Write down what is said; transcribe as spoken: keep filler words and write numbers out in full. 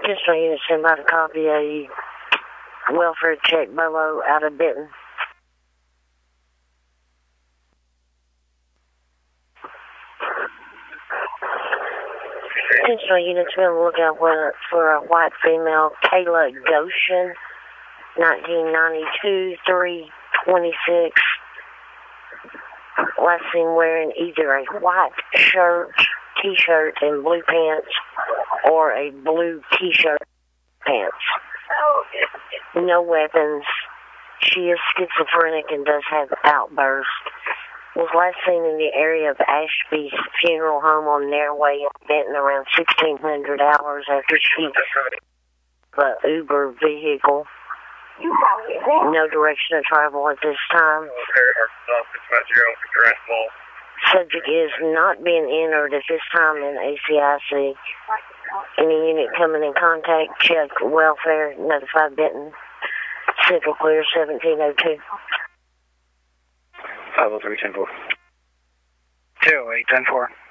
Additional unit sent out a copy of a welfare check Bolo out of Benton. Additional units be on the lookout for, for a white female, Kayla Goshen, nineteen ninety-two, three twenty-six. Last seen wearing either a white shirt, t-shirt, and blue pants, or a blue t-shirt pants. No weapons. She is schizophrenic and does have outbursts. Was last seen in the area of Ashby's funeral home on their way in Benton around sixteen hundred hours after she the Uber vehicle. No direction of travel at this time. Subject is not being entered at this time in A C I C. Any unit coming in contact, check welfare, notify Benton. Central clear seventeen oh two. five oh three, ten four. two oh eight, ten four.